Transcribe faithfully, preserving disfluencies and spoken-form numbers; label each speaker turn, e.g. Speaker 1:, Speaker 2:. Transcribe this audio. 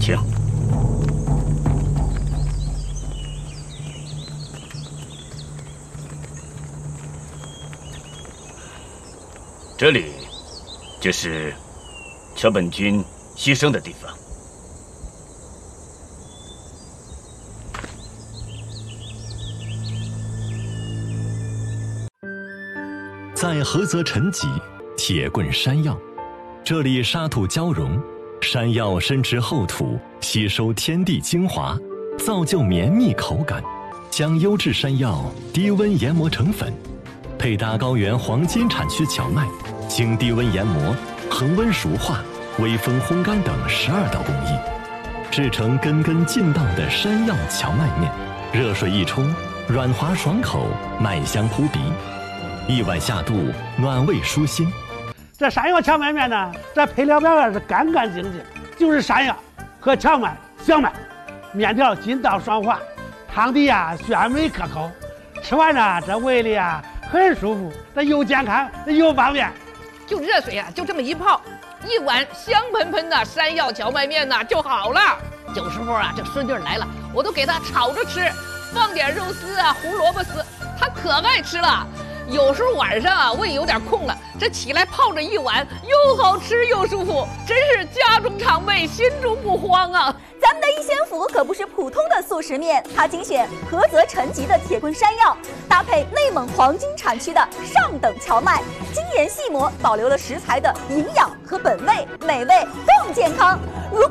Speaker 1: 请。这里就是桥本君牺牲的地方。
Speaker 2: 在菏泽陈集，铁棍山药，这里沙土交融，山药深植厚土，吸收天地精华，造就绵密口感。将优质山药低温研磨成粉，配搭高原黄金产区荞麦，经低温研磨、恒温熟化、微风烘干等十二道工艺，制成根根劲道的山药荞麦面。热水一冲，软滑爽口，麦香扑鼻。一碗下肚，暖胃舒心。
Speaker 3: 这山药荞麦面呢，这配料表啊是干干净净，就是山药和荞麦、香麦，面条筋道爽滑，汤底啊鲜美可口，吃完呢这胃里啊很舒服，这又健康又方便。
Speaker 4: 就热水啊，就这么一泡，一碗香喷喷的山药荞麦面呢就好了。有时候啊，这孙女来了，我都给她炒着吃，放点肉丝啊、胡萝卜丝，她可爱吃了。有时候晚上啊，胃有点空了，这起来泡着一碗，又好吃又舒服，真是家中常备，心中不慌啊！
Speaker 5: 咱们的一仙府可不是普通的速食面，它精选菏泽陈集的铁棍山药，搭配内蒙黄金产区的上等荞麦，精研细磨，保留了食材的营养和本味，美味更健康。如